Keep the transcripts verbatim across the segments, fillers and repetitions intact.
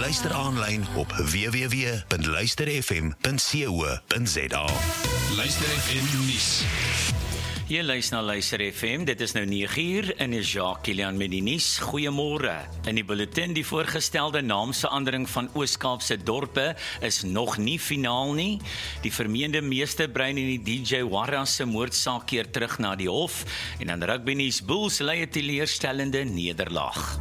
Luister aanlyn op w w w punt luister f m punt co punt z a. Luister F M nuus. Jy luister na Luister F M, dit is nou nege uur en is Jacques Kilian met die nuus. Goeiemôre. In die bulletin die voorgestelde naamsverandering van Oos-Kaapse dorpe is nog nie finaal nie. Die vermeende meesterbrein in die D J Warras se moordsaak keer terug na die hof en dan rugby nuus, Bulls lei 'n teleurstellende nederlaag.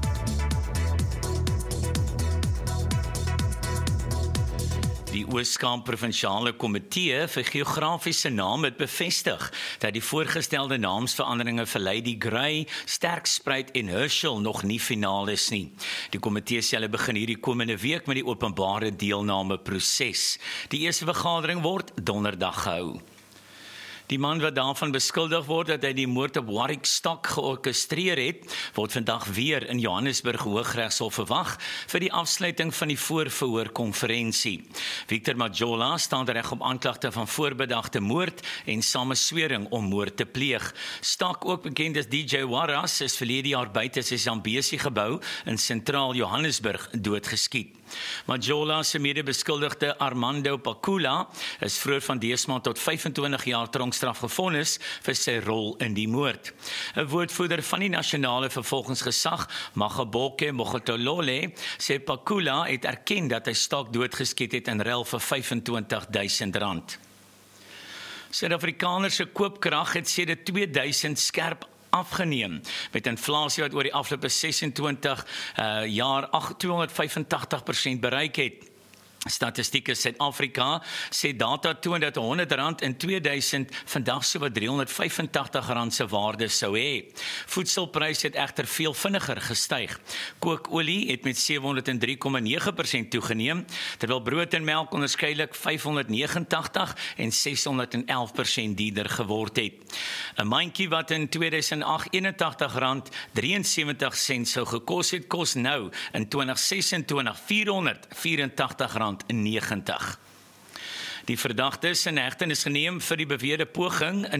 Die Oos-Kaap Provinsiale Komitee vir Geografiese Naam het bevestig dat die voorgestelde naamsveranderinge vir Lady Grey, Sterkspruit en Herschel nog nie finaal is nie. Die komitee sê hulle begin hierdie komende week met die openbare deelnameproses. Die eerste vergadering word donderdag gehou. Die man wat daarvan beskuldig word dat hy die moord op Warwick Stock georkestreer het, word vandag weer in Johannesburg Hooggeregshof verwag vir die afsluiting van die voorverhoorkonferensie. Victor Majola staan reg op aanklagte van voorbedagte moord en sameswering om moord te pleeg. Stock, ook bekend as D J Warras, is verlede jaar buite sy Zambesi gebou in sentraal Johannesburg doodgeskiet. Majola se mede-beskuldigde Armando Pakula is vroeër van dese maand tot vyfentwintig jaar tronkstraf gevonnis vir sy rol in die moord. 'n Woordvoerder van die nasionale vervolgingsgesag, Magabonke Mogotolole, sê Pakula het erken dat hy Stock doodgeskiet het in ruil vir vyfentwintig duisend rand. Suid-Afrikaners se koopkrag het sedert tweeduisend skerp afgeneem, met inflasie wat oor die afgelope sesentwintig uh, jaar tweehonderdvyfentagtig persent bereik het. Statistieke Suid-Afrika sê data toon dat honderd rand in tweeduisend vandag so wat driehonderdvyfentagtig rand se waarde sou hê. Voedselpryse het egter veel vinniger gestyg. Kookolie het met sewehonderddrie komma nege persent toegeneem, terwyl brood en melk onderskeidelik vyfhonderdnegenentagtig en seshonderdelf persent duurder geword het. 'n Mandjie wat in tweeduisend agt eenentagtig rand drieënsewentig sent sou gekos het, kos nou in twintig sesentwintig vierhonderdvyerentagtig rand negentig. Die verdagte is in hegtenis geneem vir die beweerde poging in